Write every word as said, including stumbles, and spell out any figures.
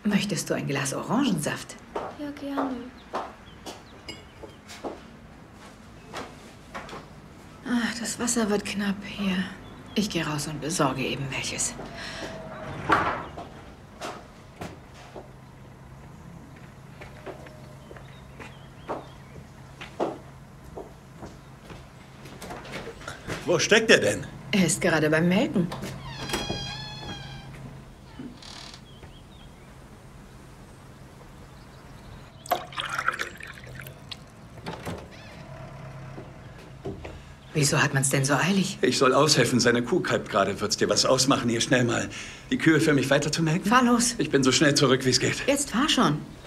Möchtest du ein Glas Orangensaft? Ja, gerne. Ach, das Wasser wird knapp hier. Ich gehe raus und besorge eben welches. Wo steckt er denn? Er ist gerade beim Melken. Wieso hat man es denn so eilig? Ich soll aushelfen, seine Kuh kalbt gerade. Wird's dir was ausmachen, hier schnell mal die Kühe für mich weiter zu melken? Fahr los. Ich bin so schnell zurück, wie es geht. Jetzt fahr schon.